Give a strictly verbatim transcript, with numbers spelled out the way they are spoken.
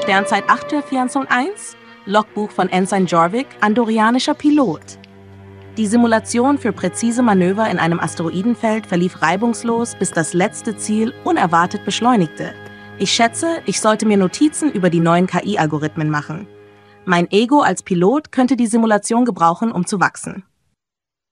Sternzeit acht eins, Logbuch von Ensign Jorvik, andorianischer Pilot. Die Simulation für präzise Manöver in einem Asteroidenfeld verlief reibungslos, bis das letzte Ziel unerwartet beschleunigte. Ich schätze, ich sollte mir Notizen über die neuen K I-Algorithmen machen. Mein Ego als Pilot könnte die Simulation gebrauchen, um zu wachsen.